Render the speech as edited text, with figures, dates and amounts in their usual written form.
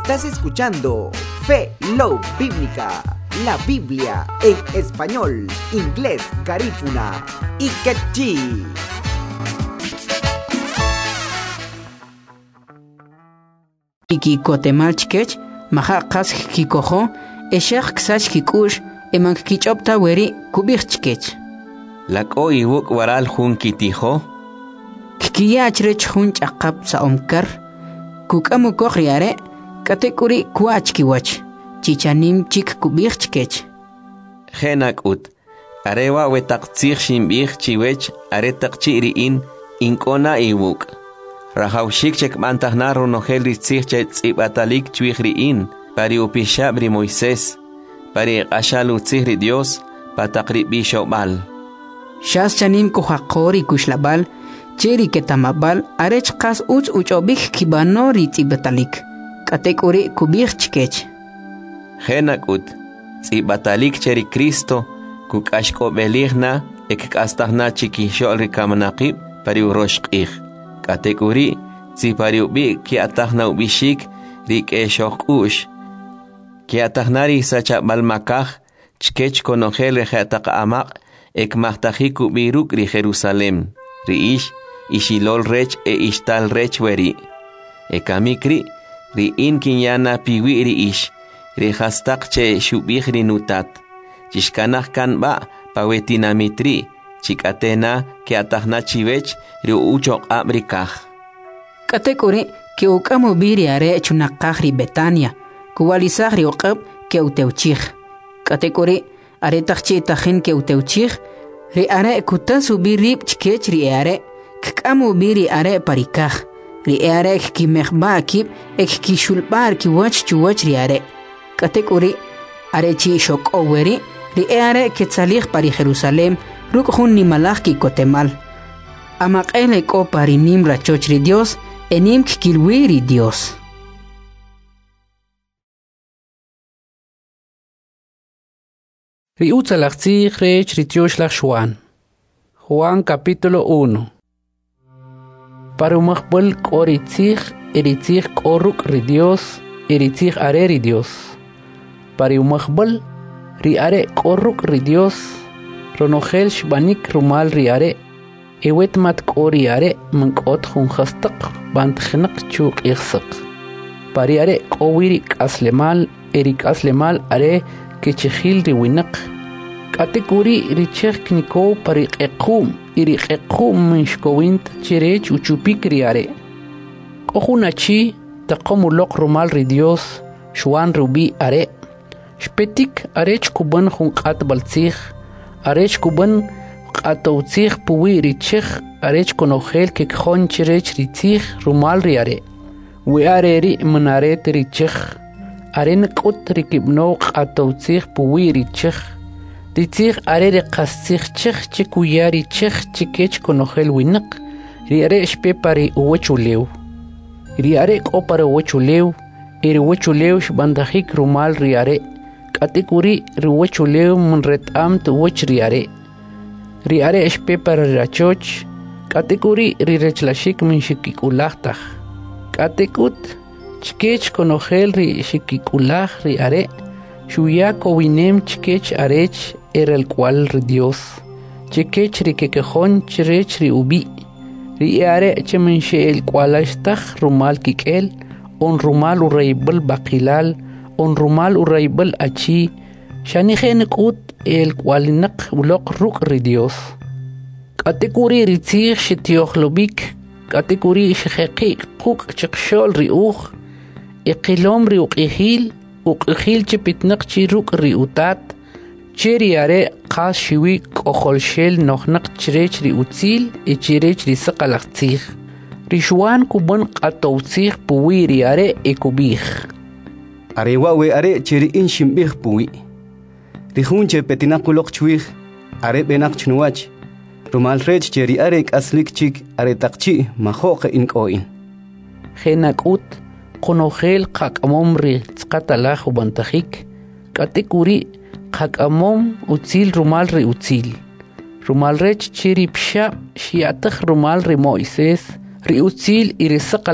Estás escuchando Fe Love Bíblica, la Biblia en español, inglés, garífuna y quechí. Ikikotemal chkech, maha qas kikojo, eshak ksach kikush, emank kichopta weri kubich chkech. Lako iwuk waral hun kitijo. Kiya achrech hun chaqab sa omkar, kukamu kokhriare, katekuri kuach kiwach, chichanim chik kubich chkech. Genak ut, arewa wetak tsich shimbich chiwech, aretak chiriin, inkona iwuk. Rahawshik chek mantahna ronogel ritzich chet tsibatalik chwihriin, pari upishabri Moisés, pari ashalu tzihri Dios, patakri bishobal. Shas chanim kuhakori kushlabal, cheri ketamabal, arech kas uchobik kibanori tsibatalik, katekuri kubich chkech. Genak ut, tsibatalik cheri Cristo, kukashko beligna, ekastahna chikishol rikamanakib, pari uroshkich. Katekuri, tzipari ubi ki atahna ubishik, rik eshokush. Ki atahnari sacha balmakaj, chkech konogel rejatak amak, ek mahtajik ubiruk ri Jerusalem, ri ishilol rech ishtal rech weri. Ekamikri, ri kinyana piwi ri ri hastak che shubich ri nutat. Chishkanach kan ba, pawetinamitri, chikatena ki atahna chivech, ri uchok abrikaj. Katekuri, ki ukamu biri are chunakaj ri Betania, kuwalisaj ri uqab ki uteuchij. Katekuri, are takchi tajin ki uteuchij, ri are kutasu birib chkech ri are, kkamu biri are parikaj, ri are ki mehba akib, ek ki shulbar ki wach chuwach ri are. Katekuri, are chi shok oweri, ri are ki tsalij pari Jerusalem, ruk hun nimalaj ki kotemal. Amakele ko pari nim rachoch ri Dios, enim kilwiri Dios. Riutzalachtzich rech ritioshlag Juan capítulo 1. Parumachbol koritzich, eritzich koruk ri Dios, eritzich are ri Dios. Parumachbol, ri are koruk ri Dios, ronogel shbanik rumal ri are, ewet mat kori are, mankot hun hastak, bant genak chuk ichsak. Pari are kowiri kaslemal, erik aslemal are, kechihil ri winak. Katekuri richech kniko pari ekum, iri ekum minshkowint chirech uchupik ri are. Kohunachi, takomulok rumal ri Dios, shuan rubi are. Shpetik arech kuban hun kat baltzich, arech kuban atoutzich puwi richech, arech konogel kekhon chirech ritzich rumal ri are. We are ri manaret richech. Aren kot rikibno atoutzich puwi richech. Ritzich are qastzich chech chikuyari chech chikech konogel winak. Ri are shpe pari uwechulew. Ri are kopara uwechulew. Iri uwechulew shbandajik rumal ri are. Katekuri ri uwechulew munretam tu uwech ri are. Ri are shpe para rachoch. Katekuri ri rechlashik min shikikulatach. Katekut chkech konogel ri shikikulah ri are. Shuya kowinem chkech arech el cual ri Dios. Chkech ri kekejon chirech ri ubi. Ri are chemenshe el cual ashtach rumal kikel. On rumal uraibel bakilal. On rumal uraibel achi. Shanigen kut el cual nak ulok ruk ri Dios. Katekuri ri tzich shitiohlobik. Katekuri shekeki kuk chikshol ri uch. Iqilom ri uqihil. Uqihil chipitnak chiruk ri utat. Chiri are qas shiwi koholshel nohnak chirech ri utzil e chirech ri saqalaqtzich. Rishuan kuban qatoutzich puwi ri are e kubich. Arewa we are chiri in shimbich puwi. Rihunche petinakulok chwich are benak chnuach. Rumal rech chiri are aslik chik are takchi mahoke in koin. Genakut konogel qakamom ri tzqatalaj ubantajik. Katekuri qakamom utzil rumal ri utzil. Rumal rech chiri psha shiataj rumal ri Moisés ri utzil iri